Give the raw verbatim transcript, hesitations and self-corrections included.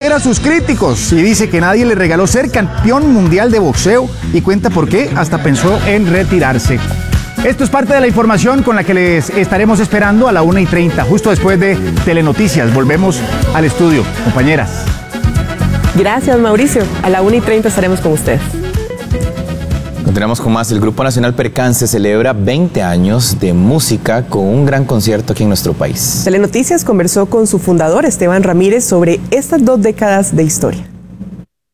ayer a sus críticos y dice que nadie le regaló ser campeón mundial de boxeo y cuenta por qué hasta pensó en retirarse. Esto es parte de la información con la que les estaremos esperando a la una y treinta, justo después de Telenoticias. Volvemos al estudio, compañeras. Gracias, Mauricio. A la una y treinta estaremos con ustedes. Continuamos con más. El Grupo Nacional Percance celebra veinte años de música con un gran concierto aquí en nuestro país. Telenoticias conversó con su fundador, Esteban Ramírez, sobre estas dos décadas de historia.